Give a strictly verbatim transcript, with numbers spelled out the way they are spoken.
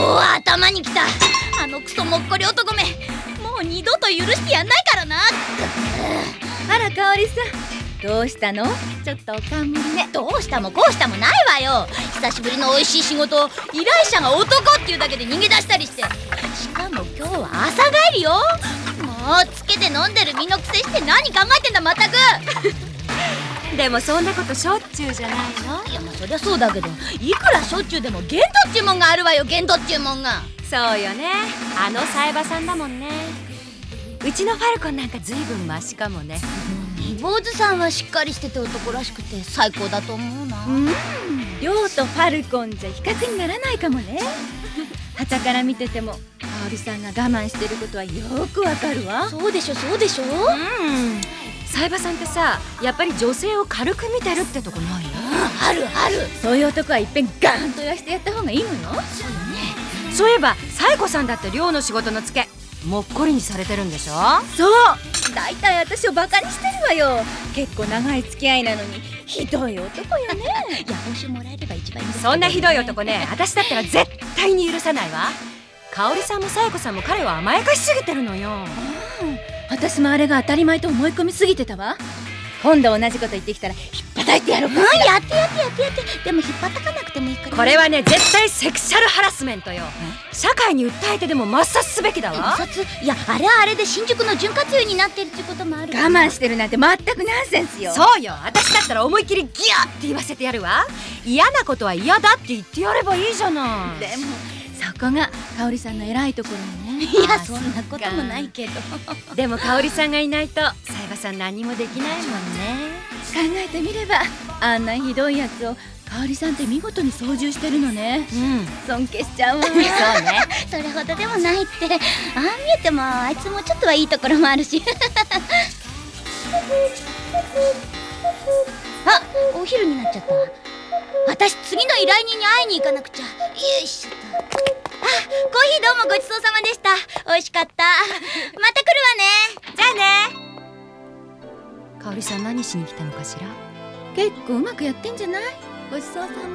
おー、頭にきた。あのクソもっこり男め、もう二度と許してやんないからな。 あら、香織さん、どうしたの？ちょっとおかんむりね。 どうしたもこうしたもないわよ。久しぶりの美味しい仕事を依頼者が男っていうだけで逃げ出したりして、しかも今日は朝帰りよ。もうつけて飲んでる身のくせして何考えてんだまったく。 でもそんなことしょっちゅうじゃないの？ いや、まあそりゃそうだけど、いくらしょっちゅうでも限度っちゅうもんがあるわよ。限度っちゅうもんが。 そうよね、あのサイバさんだもんね。うちのファルコンなんかずいぶんマシかもね。 坊主さんはしっかりしてて男らしくて最高だと思うな。 うん、リョウとファルコンじゃ比較にならないかもね。傍から見てても香織さんが我慢してることはよくわかるわ。 そうでしょそうでしょ。うん、 サイバさんってさ、やっぱり女性を軽く見てるってとこないの？ あるある。 そういう男はいっぺんガーンと言わしてやった方がいいのよ。 そうよね。 そういえばサイコさんだってリョウの仕事のツケもっこりにされてるんでしょ？そう、だいたい私をバカにしてるわよ。結構長い付き合いなのにひどい男よね。 いや、報酬もらえれば一番いいんですけどね。 そんなひどい男ね、私だったら絶対に許さないわ。香織さんもサイコさんも彼を甘やかしすぎてるのよ。私もあれが当たり前と思い込みすぎてたわ。今度同じこと言ってきたらひっぱたいてやろうか。 うん、やってやってやってやって。でも引っ張ったかなくてもいいから。 これはね、絶対セクシャルハラスメントよ。社会に訴えてでも抹殺すべきだわ。 抹殺？いや、あれはあれで新宿の潤滑油になってるってこともある。 我慢してるなんて全くナンセンスよ。そうよ、私だったら思いっきりギャーって言わせてやるわ。嫌なことは嫌だって言ってやればいいじゃない。でもそこが香織さんの偉いところよね。 いや、そんなこともないけど。 でも香織さんがいないとサイバさん何もできないもんね。考えてみればあんなひどいやつを香織さんって見事に操縦してるのね。うん、尊敬しちゃうわ。そうね。 それほどでもないって。ああ見えてもあいつもちょっとはいいところもあるし。あ、お昼になっちゃった。私次の依頼人に会いに行かなくちゃ。よいしょっと。あ、コーヒーどうもごちそうさまでした。美味しかった。また来るわね。 じゃあね。香織さん何しに来たのかしら。結構うまくやってんじゃない？ごちそうさま。